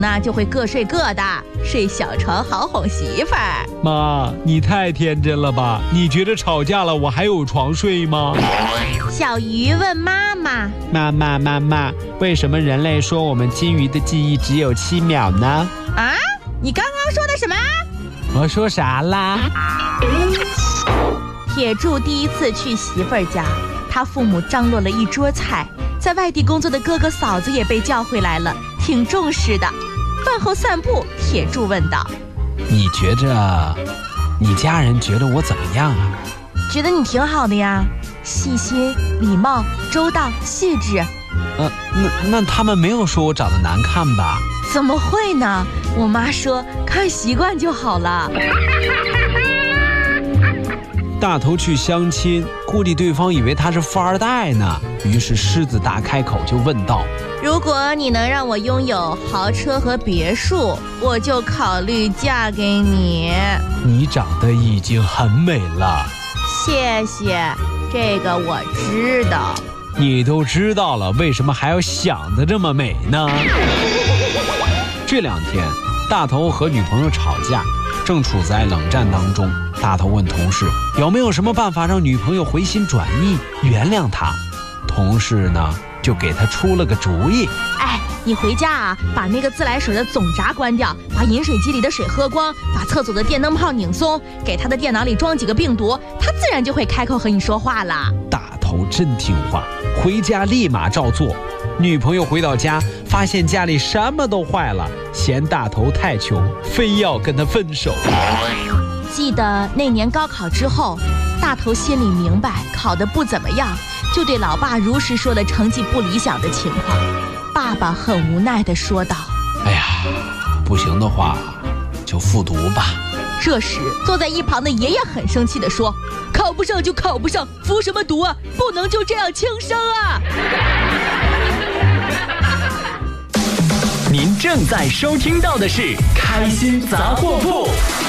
那就会各睡各的，睡小床好哄媳妇儿。 妈，你太天真了吧？你觉得吵架了我还有床睡吗？ 小鱼问妈妈： 妈，为什么人类说我们金鱼的记忆只有7秒呢？ 啊？你刚刚说的什么？ 我说啥啦？ 铁柱第一次去媳妇儿家，他父母张罗了一桌菜，在外地工作的哥哥嫂子也被叫回来了，挺重视的。饭后散步，铁柱问道： 你觉着你家人觉得我怎么样啊？ 觉得你挺好的呀，细心、礼貌、周到、细致。 那他们没有说我长得难看吧？ 怎么会呢？我妈说看习惯就好了。 大头去相亲，估计对方以为他是富二代呢，于是狮子大开口就问道： 如果你能让我拥有豪车和别墅，我就考虑嫁给你。 你长得已经很美了。 谢谢，这个我知道。 你都知道了，为什么还要想得这么美呢？这2天，大头和女朋友吵架，正处在冷战当中。大头问同事有没有什么办法让女朋友回心转意，原谅他。同事呢就给他出了个主意： 你回家啊，把那个自来水的总闸关掉，把饮水机里的水喝光，把厕所的电灯泡拧松，给他的电脑里装几个病毒，他自然就会开口和你说话了。 大头真听话，回家立马照做。女朋友回到家，发现家里什么都坏了，嫌大头太穷，非要跟他分手。 记得那年高考之后，大头心里明白考得不怎么样，就对老爸如实说了成绩不理想的情况。爸爸很无奈地说道： 不行的话就复读吧。 这时坐在一旁的爷爷很生气地说：考不上就考不上，复什么读啊，不能就这样轻生啊。 您正在收听到的是开心杂货铺。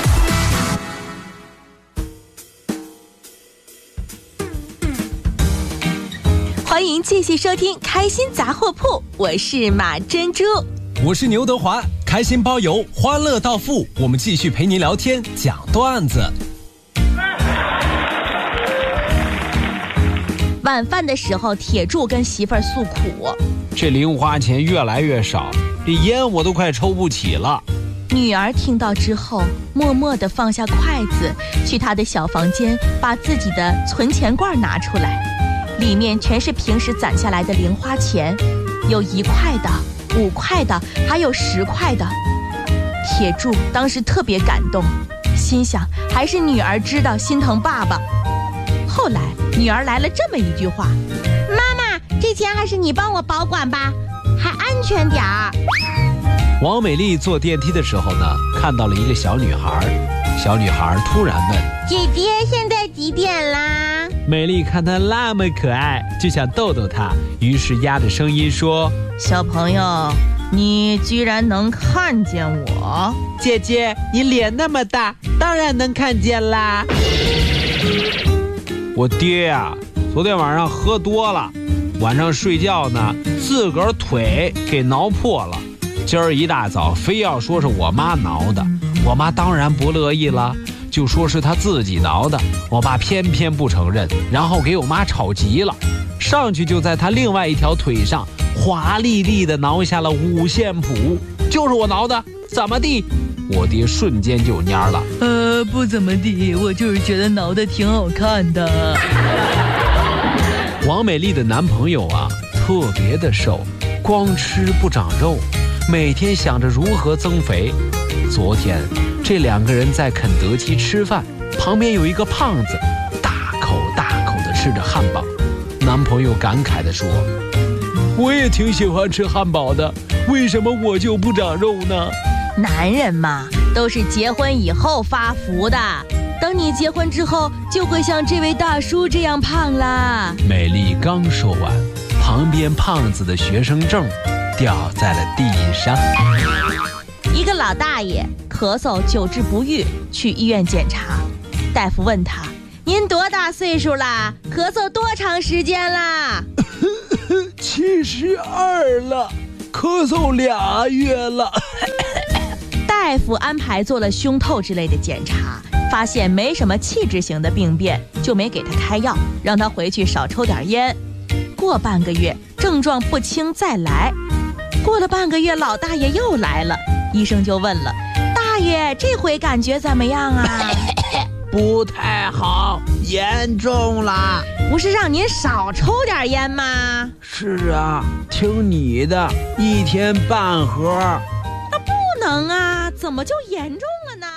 欢迎继续收听开心杂货铺，我是马珍珠， 我是牛德华。开心包邮，欢乐到付，我们继续陪您聊天讲段子。 晚饭的时候，铁柱跟媳妇儿诉苦： 这零花钱越来越少，这烟我都快抽不起了。 女儿听到之后，默默地放下筷子，去她的小房间，把自己的存钱罐拿出来，里面全是平时攒下来的零花钱，有1块的、5块的，还有10块的。铁柱当时特别感动，心想还是女儿知道心疼爸爸。后来女儿来了这么一句话：妈妈，这钱还是你帮我保管吧，还安全点儿。 王美丽坐电梯的时候呢，看到了一个小女孩。小女孩突然问： 姐姐，现在几点啦？ 美丽看她那么可爱，就想逗逗她，于是压着声音说： 小朋友，你居然能看见我？ 姐姐，你脸那么大，当然能看见啦。我爹呀，昨天晚上喝多了，晚上睡觉呢，自个儿腿给挠破了。今儿一大早非要说是我妈挠的，我妈当然不乐意了，就说是她自己挠的。我爸偏偏不承认，然后给我妈吵急了，上去就在她另外一条腿上华丽丽的挠下了5线谱，就是我挠的，怎么地？我爹瞬间就蔫了， 不怎么地，我就是觉得挠得挺好看的。 王美丽的男朋友啊，特别的瘦，光吃不长肉，每天想着如何增肥。昨天这2个人在肯德基吃饭，旁边有一个胖子，大口大口的吃着汉堡。男朋友感慨地说：我也挺喜欢吃汉堡的，为什么我就不长肉呢？ 男人嘛，都是结婚以后发福的，等你结婚之后，就会像这位大叔这样胖啦。 美丽刚说完，旁边胖子的学生证掉在了地上。 一个老大爷咳嗽久治不愈，去医院检查，大夫问他：您多大岁数啦？咳嗽多长时间啦？ 72了。 咳嗽2月了。 大夫安排做了胸透之类的检查，发现没什么器质型的病变，就没给他开药，让他回去少抽点烟。过半个月，症状不轻再来。过了半个月，老大爷又来了，医生就问了：大爷，这回感觉怎么样啊？ 不太好，严重了。 不是让您少抽点烟吗？ 是啊，听你的，1天半盒。 不能啊，怎么就严重了呢？